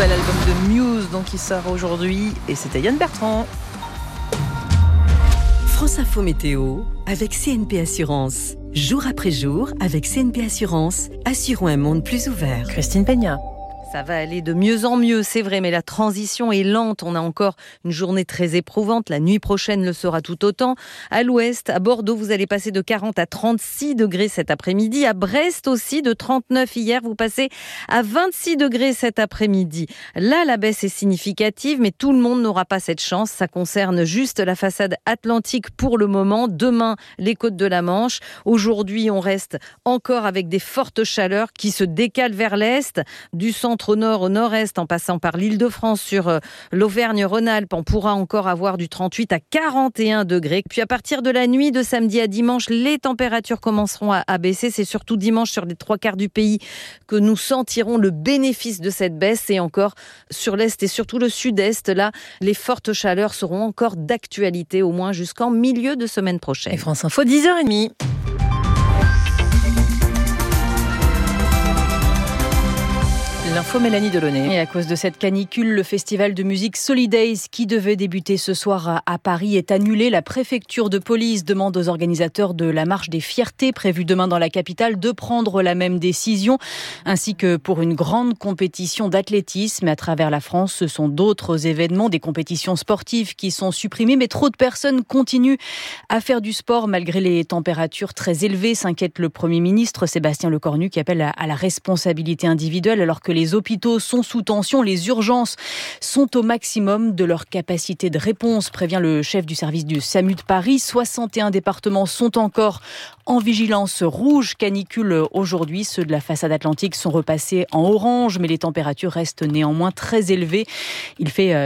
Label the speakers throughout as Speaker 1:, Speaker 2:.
Speaker 1: nouvel album de Muse donc, qui sort aujourd'hui et c'était Yann Bertrand.
Speaker 2: France Info Météo avec CNP Assurance. Jour après jour, avec CNP Assurance, assurons un monde plus ouvert.
Speaker 1: Christine Peña. Ça va aller de mieux en mieux, c'est vrai, mais la transition est lente. On a encore une journée très éprouvante. La nuit prochaine le sera tout autant. À l'ouest, à Bordeaux, vous allez passer de 40 à 36 degrés cet après-midi. À Brest aussi, de 39 hier, vous passez à 26 degrés cet après-midi. Là, la baisse est significative, mais tout le monde n'aura pas cette chance. Ça concerne juste la façade atlantique pour le moment. Demain, les côtes de la Manche. Aujourd'hui, on reste encore avec des fortes chaleurs qui se décalent vers l'est, du centre au nord, au nord-est, en passant par l'Île-de-France sur l'Auvergne-Rhône-Alpes. On pourra encore avoir du 38 à 41 degrés. Puis à partir de la nuit de samedi à dimanche, les températures commenceront à baisser. C'est surtout dimanche sur les 3/4 du pays que nous sentirons le bénéfice de cette baisse. Et encore sur l'est et surtout le sud-est, là, les fortes chaleurs seront encore d'actualité, au moins jusqu'en milieu de semaine prochaine. Et France Info, 10h30. L'info, Mélanie Delaunay.
Speaker 3: Et à cause de cette canicule, le festival de musique Solidays, qui devait débuter ce soir à Paris, est annulé. La préfecture de police demande aux organisateurs de la marche des fiertés, prévue demain dans la capitale, de prendre la même décision, ainsi que pour une grande compétition d'athlétisme. À travers la France, ce sont d'autres événements, des compétitions sportives qui sont supprimées, mais trop de personnes continuent à faire du sport malgré les températures très élevées, s'inquiète le Premier ministre Sébastien Lecornu, qui appelle à la responsabilité individuelle alors que les hôpitaux sont sous tension, les urgences sont au maximum de leur capacité de réponse, prévient le chef du service du SAMU de Paris. 61 départements sont encore en vigilance rouge canicule aujourd'hui. Ceux de la façade atlantique sont repassés en orange, mais les températures restent néanmoins très élevées. Il a fait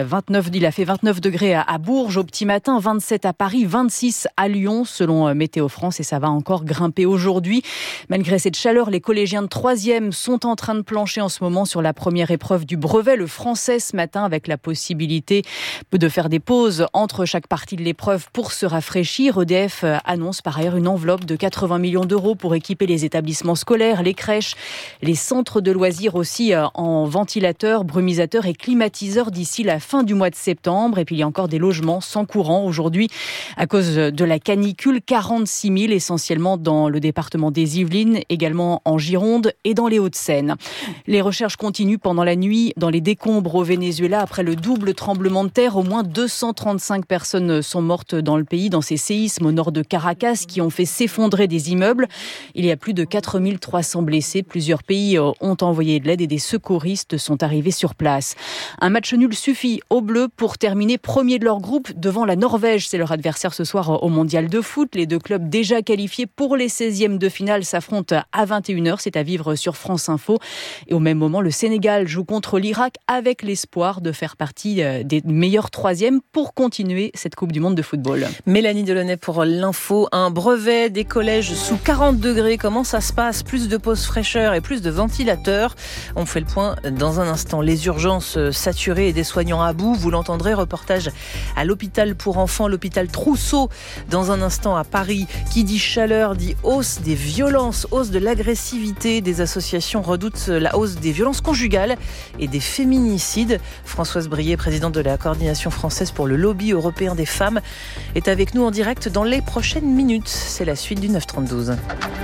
Speaker 3: 29 degrés à Bourges au petit matin, 27 à Paris, 26 à Lyon, selon Météo France, et ça va encore grimper aujourd'hui. Malgré cette chaleur, les collégiens de 3e sont en train de plancher en ce moment sur la première épreuve du brevet, le français ce matin, avec la possibilité de faire des pauses entre chaque partie de l'épreuve pour se rafraîchir. EDF annonce par ailleurs une enveloppe de 80 millions d'euros pour équiper les établissements scolaires, les crèches, les centres de loisirs aussi en ventilateurs, brumisateurs et climatiseurs d'ici la fin du mois de septembre. Et puis il y a encore des logements sans courant aujourd'hui à cause de la canicule, 46 000 essentiellement dans le département des Yvelines, également en Gironde et dans les Hauts-de-Seine. Les recherches continuent pendant la nuit dans les décombres au Venezuela après le double tremblement de terre. Au moins 235 personnes sont mortes dans le pays dans ces séismes au nord de Caracas qui ont fait s'effondrer des immeubles. Il y a plus de 4300 blessés. Plusieurs pays ont envoyé de l'aide et des secouristes sont arrivés sur place. Un match nul suffit aux Bleus pour terminer premier de leur groupe devant la Norvège. C'est leur adversaire ce soir au Mondial de foot. Les deux clubs déjà qualifiés pour les 16e de finale s'affrontent à 21h. C'est à vivre sur France Info. Et au même moment, le Sénégal joue contre l'Irak avec l'espoir de faire partie des meilleurs 3e pour continuer cette Coupe du Monde de football.
Speaker 1: Mélanie Delaunay pour l'info. Un brevet des collèges sous 40 degrés. Comment ça se passe? Plus de pauses fraîcheur et plus de ventilateurs. On fait le point dans un instant. Les urgences saturées et des soignants à bout. Vous l'entendrez, reportage à l'hôpital pour enfants, l'hôpital Trousseau. Dans un instant à Paris, qui dit chaleur dit hausse des violences, hausse de l'agressivité. Des associations redoutent la hausse des violences conjugales et des féminicides. Françoise Brié, présidente de la coordination française pour le lobby européen des femmes, est avec nous en direct dans les prochaines minutes. C'est la suite du 9-32.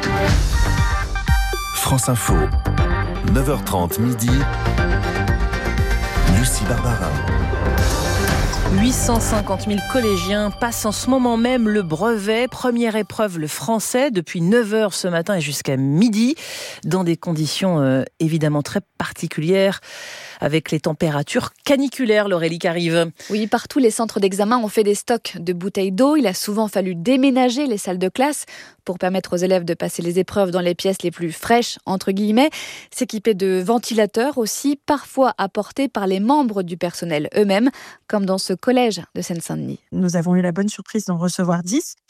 Speaker 4: France Info, 9h30 midi. Lucie Barbarin.
Speaker 1: 850 000 collégiens passent en ce moment même le brevet. Première épreuve, le français, depuis 9h ce matin et jusqu'à midi, dans des conditions évidemment très particulières, avec les températures caniculaires, Laurélie Carive.
Speaker 5: Oui, partout, les centres d'examen ont fait des stocks de bouteilles d'eau. Il a souvent fallu déménager les salles de classe pour permettre aux élèves de passer les épreuves dans les pièces les plus fraîches, entre guillemets, s'équiper de ventilateurs aussi, parfois apportés par les membres du personnel eux-mêmes, comme dans ce collège de Seine-Saint-Denis.
Speaker 6: Nous avons eu la bonne surprise d'en recevoir 10.